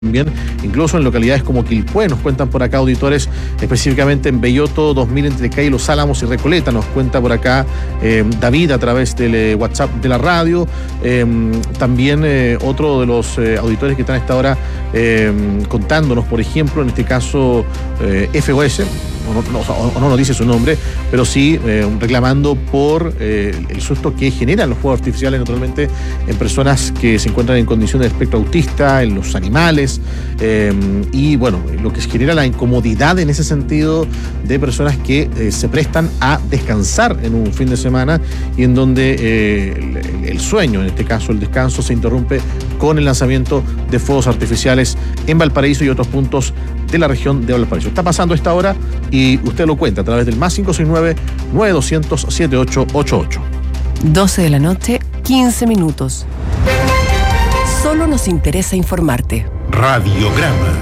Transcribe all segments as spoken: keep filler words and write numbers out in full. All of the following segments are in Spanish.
También, incluso en localidades como Quilpué, nos cuentan por acá auditores, específicamente en Belloto dos mil entre Caí, Los Álamos y Recoleta, nos cuenta por acá eh, David a través del eh, WhatsApp de la radio. Eh, también eh, otro de los eh, auditores que están a esta hora eh, contándonos, por ejemplo, en este caso eh, F O S, o no, no, o no nos dice su nombre, pero sí eh, reclamando por eh, el susto que generan los fuegos artificiales, naturalmente, en personas que se encuentran en condiciones de espectro autista, en los animales, eh, y bueno, lo que genera la incomodidad en ese sentido de personas que eh, se prestan a descansar en un fin de semana y en donde eh, el, el sueño, en este caso el descanso, se interrumpe con el lanzamiento de fuegos artificiales en Valparaíso y otros puntos de la región de Valparaíso. Está pasando a esta hora y usted lo cuenta a través del más cinco seis nueve, nueve dos cero cero, siete ocho ocho ocho. doce de la noche, quince minutos. Solo nos interesa informarte. Radiograma.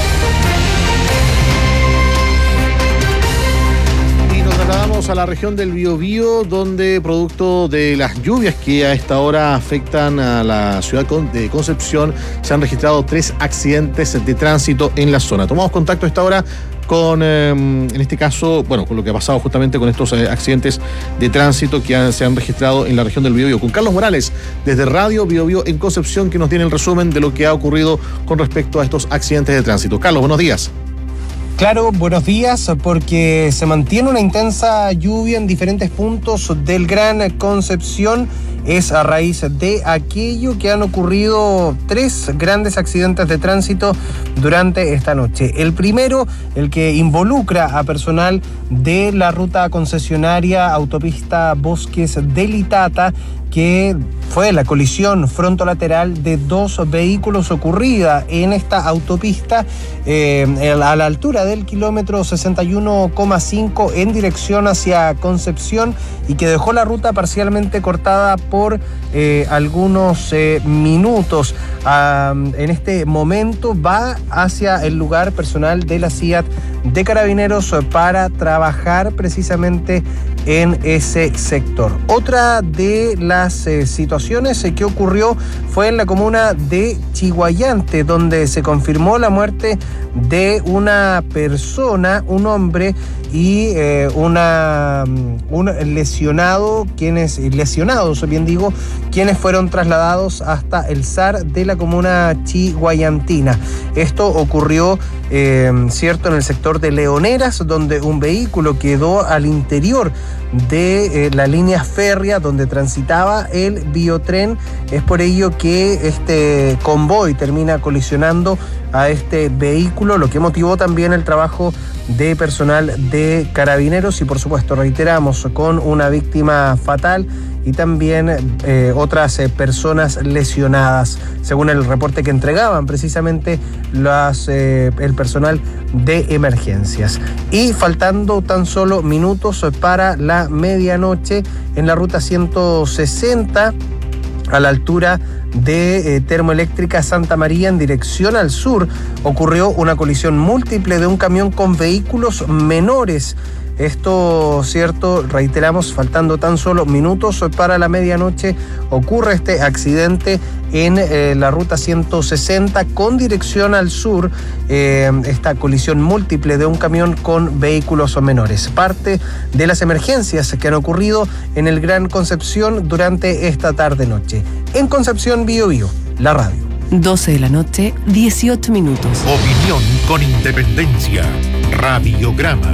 Y nos trasladamos a la región del Biobío, donde producto de las lluvias que a esta hora afectan a la ciudad de Concepción, se han registrado tres accidentes de tránsito en la zona. Tomamos contacto a esta hora con, eh, en este caso, bueno, con lo que ha pasado justamente con estos eh, accidentes de tránsito que han, se han registrado en la región del Biobío, con Carlos Morales, desde Radio Biobío en Concepción, que nos tiene el resumen de lo que ha ocurrido con respecto a estos accidentes de tránsito. Carlos, buenos días. Claro, buenos días, porque se mantiene una intensa lluvia en diferentes puntos del Gran Concepción. Es a raíz de aquello que han ocurrido tres grandes accidentes de tránsito durante esta noche. El primero, el que involucra a personal de la ruta concesionaria autopista Bosques del Itata, que fue la colisión frontolateral de dos vehículos ocurrida en esta autopista eh, a la altura del kilómetro sesenta y uno coma cinco en dirección hacia Concepción, y que dejó la ruta parcialmente cortada por eh, algunos eh, minutos. Ah, en este momento va hacia el lugar personal de la C I A T de Carabineros para trabajar precisamente en ese sector. Otra de las eh, situaciones eh, que ocurrió fue en la comuna de Chiguayante, donde se confirmó la muerte de una persona, un hombre, y eh, una, un lesionado, quienes, lesionados, bien digo, quienes fueron trasladados hasta el S A R de la comuna chiguayantina. Esto ocurrió, eh, cierto, en el sector de Leoneras, donde un vehículo quedó al interior de eh, la línea férrea donde transitaba el biotren. Es por ello que este convoy termina colisionando a este vehículo, lo que motivó también el trabajo de personal de Carabineros y, por supuesto, reiteramos, con una víctima fatal y también eh, otras eh, personas lesionadas, según el reporte que entregaban precisamente las, eh, el personal de emergencias. Y faltando tan solo minutos para la medianoche, en la ruta ciento sesenta, a la altura de eh, Termoeléctrica Santa María en dirección al sur, ocurrió una colisión múltiple de un camión con vehículos menores. Esto, cierto, reiteramos, faltando tan solo minutos para la medianoche, ocurre este accidente en eh, la ruta ciento sesenta con dirección al sur, eh, esta colisión múltiple de un camión con vehículos menores. Parte de las emergencias que han ocurrido en el Gran Concepción durante esta tarde-noche. En Concepción, Biobío, la radio. doce de la noche, dieciocho minutos. Opinión con independencia. Radiograma.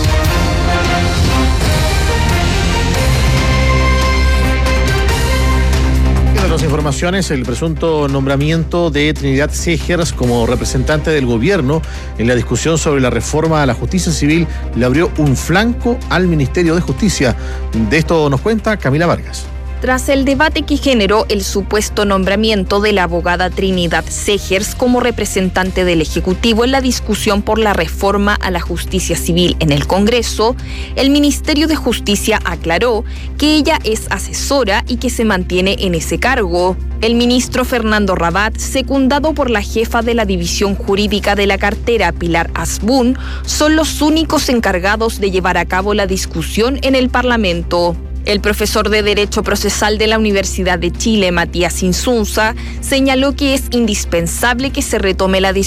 De las informaciones, el presunto nombramiento de Trinidad Segers como representante del gobierno en la discusión sobre la reforma a la justicia civil le abrió un flanco al Ministerio de Justicia. De esto nos cuenta Camila Vargas. Tras el debate que generó el supuesto nombramiento de la abogada Trinidad Segers como representante del Ejecutivo en la discusión por la reforma a la justicia civil en el Congreso, el Ministerio de Justicia aclaró que ella es asesora y que se mantiene en ese cargo. El ministro Fernando Rabat, secundado por la jefa de la División Jurídica de la cartera, Pilar Asbun, son los únicos encargados de llevar a cabo la discusión en el Parlamento. El profesor de Derecho Procesal de la Universidad de Chile, Matías Insunza, señaló que es indispensable que se retome la discusión